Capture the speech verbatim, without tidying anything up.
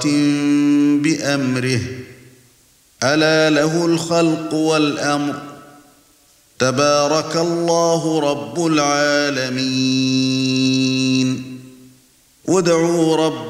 بأمره ألا له الخلق والأمر تبارك الله رب العالمين. وادعوا رب